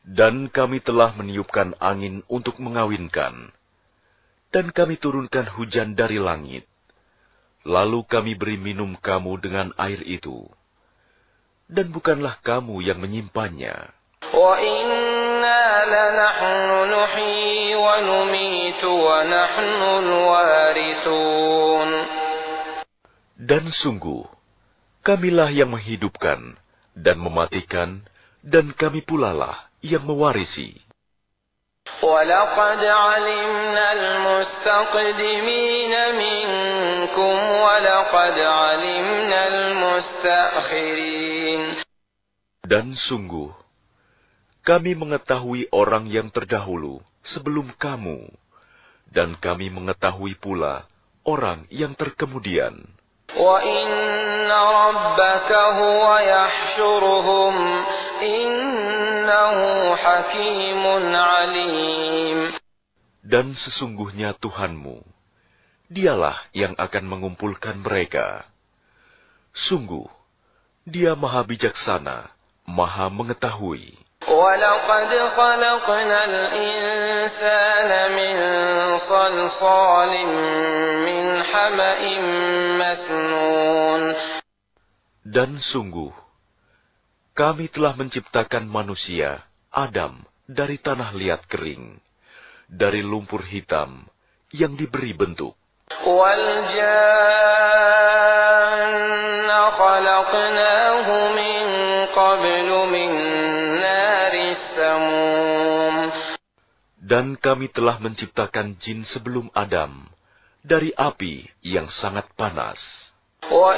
Dan kami telah meniupkan angin untuk mengawinkan, dan kami turunkan hujan dari langit. Lalu kami beri minum kamu dengan air itu, dan bukanlah kamu yang menyimpannya. Dan sungguh, kamilah yang menghidupkan dan mematikan, dan kami pula lah yang mewarisi. وَلَقَدْ عَلِمْنَا الْمُسْتَقْدِمِينَ مِنكُمْ وَلَقَدْ عَلِمْنَا الْمُسْتَأْخِرِينَ. Dan sungguh, kami mengetahui orang yang terdahulu sebelum kamu, dan kami mengetahui pula orang yang terkemudian. وَإِنَّ رَبَّكَ هُوَ يَحْشُرُهُمْ إِنَّهُ حَكِيمٌ عَلِيمٌ. Dan sesungguhnya Tuhanmu, Dialah yang akan mengumpulkan mereka. Sungguh, Dia Maha Bijaksana, Maha Mengetahui. وَلَقَدْ خَلَقْنَا الْإِنسَانَ مِنْ صَلْصَالٍ مِنْ حَمَإٍ مَسْنُونٍ. Dan sungguh, kami telah menciptakan manusia, Adam, dari tanah liat kering, dari lumpur hitam yang diberi bentuk. وَالْجَانَّ خَلَقْنَاهُ مِنْ قَبْلُ مِنْ نَارِ السَّمُومِ. Dan kami telah menciptakan jin sebelum Adam, dari api yang sangat panas.